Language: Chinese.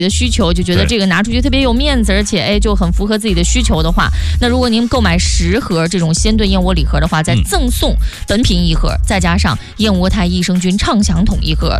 的需求，就觉得这个拿出去特别有面子，而且就很符合自己的需求的话，那如果您购买10盒这种鲜炖燕窝礼盒的话，再赠送本品1盒，再加上燕窝胎益生菌畅享桶1盒，